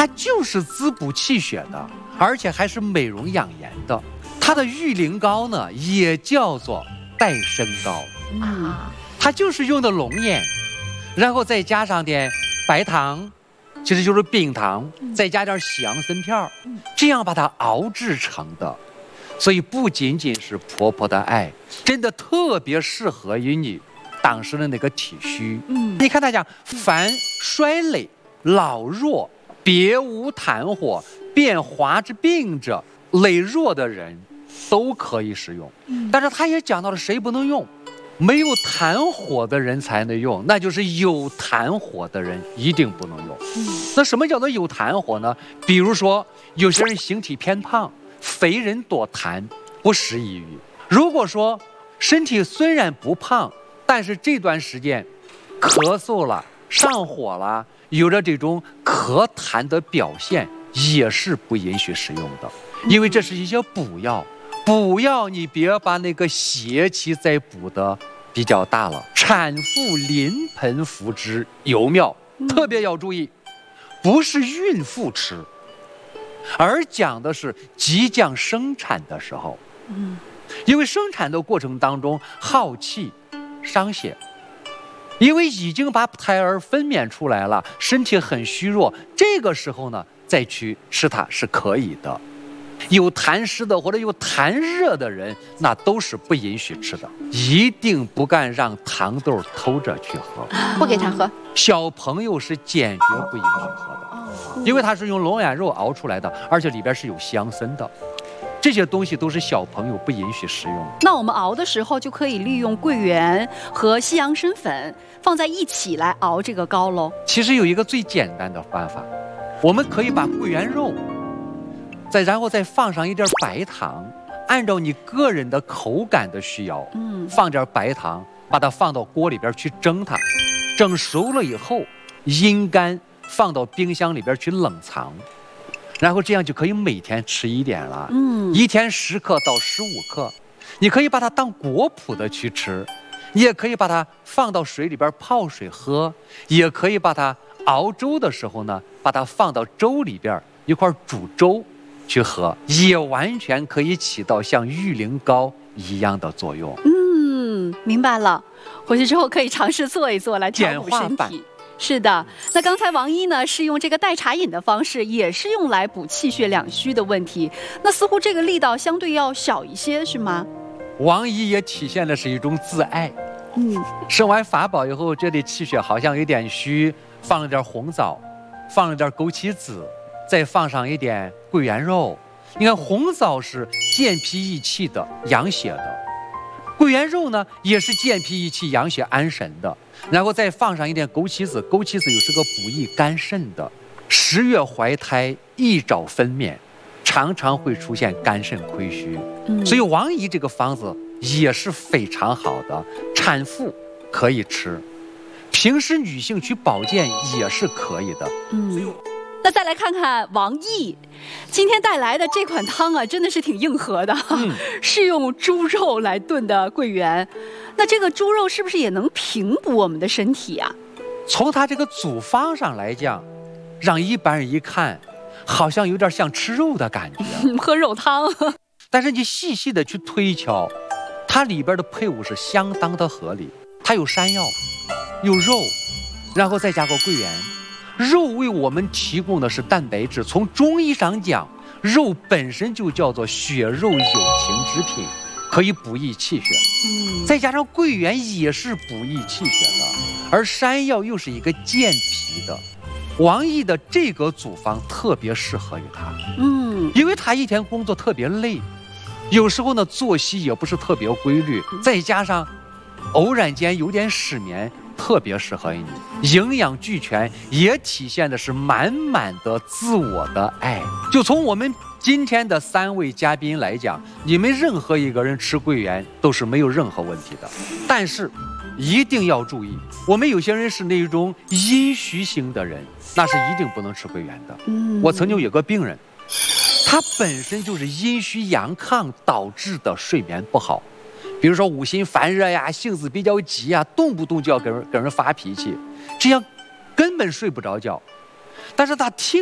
它就是滋补气血的，而且还是美容养颜的。它的玉灵膏呢，也叫做戴参膏它就是用的龙眼，然后再加上点白糖，其实就是冰糖，再加点西洋参片这样把它熬制成的。所以不仅仅是婆婆的爱，真的特别适合于你当时的那个体虚。你看他讲，凡衰累、老弱、别无痰火、变滑之病者，羸弱的人都可以使用。但是他也讲到了谁不能用，没有痰火的人才能用，那就是有痰火的人一定不能用。那什么叫做有痰火呢？比如说有些人形体偏胖，肥人多痰，不适宜于。如果说身体虽然不胖，但是这段时间咳嗽了、上火了，有着这种咳痰的表现，也是不允许使用的，因为这是一些补药。补药你别把那个邪气再补的比较大了。产妇临盆服之尤妙，特别要注意，不是孕妇吃，而讲的是即将生产的时候。因为生产的过程当中耗气伤血，因为已经把胎儿分娩出来了，身体很虚弱，这个时候呢再去吃它是可以的。有痰湿的或者有痰热的人，那都是不允许吃的，一定不敢让糖豆偷着去喝， 不给他喝。 小朋友是坚决不允许喝的，因为它是用龙眼肉熬出来的，而且里边是有西洋参的，这些东西都是小朋友不允许食用。 那我们熬的时候就可以利用桂圆和西洋参粉放在一起来熬这个膏喽。 其实有一个最简单的办法，我们可以把桂圆肉然后再放上一点白糖，按照你个人的口感的需要，放点白糖，把它放到锅里边去蒸它，蒸熟了以后阴干，放到冰箱里边去冷藏，然后这样就可以每天吃一点了。一天10克到15克，你可以把它当果脯的去吃，你也可以把它放到水里边泡水喝，也可以把它熬粥的时候呢，把它放到粥里边一块煮粥去喝，也完全可以起到像玉灵膏一样的作用。 明白了，回去之后可以尝试做一做来调补身体。是的，那刚才王医呢是用这个代茶饮的方式，也是用来补气血两虚的问题。那似乎这个力道相对要小一些，是吗？ 王医也体现的是一种自爱。生完法宝以后，这里气血好像有点虚，放了点红枣，放了点枸杞子，再放上一点桂圆肉。你看红枣是健脾益气的，养血的，桂圆肉呢也是健脾益气、养血安神的。然后再放上一点枸杞子，枸杞子又是个补益肝肾的。10月怀胎，一早分娩，常常会出现肝肾亏虚，所以王姨这个方子也是非常好的，产妇可以吃，平时女性去保健也是可以的。 那再来看看王毅今天带来的这款汤啊，真的是挺硬核的，是用猪肉来炖的桂圆。那这个猪肉是不是也能平补我们的身体啊？ 从它这个组方上来讲，让一般人一看好像有点像吃肉的感觉， 喝肉汤。 但是你细细的去推敲，它里边的配伍是相当的合理。它有山药，有肉，然后再加个桂圆。肉为我们提供的是蛋白质，从中医上讲，肉本身就叫做血肉有情之品，可以补益气血。再加上桂圆也是补益气血的，而山药又是一个健脾的。王毅的这个组方特别适合于他，因为他一天工作特别累，有时候呢作息也不是特别规律，再加上偶然间有点失眠，特别适合于你。营养俱全，也体现的是满满的自我的爱。就从我们今天的3位嘉宾来讲，你们任何一个人吃桂圆都是没有任何问题的。但是一定要注意，我们有些人是那种阴虚型的人，那是一定不能吃桂圆的。我曾经有个病人，他本身就是阴虚阳亢导致的睡眠不好，比如说五心烦热呀，性子比较急呀，动不动就要跟人发脾气，这样根本睡不着觉。但是他听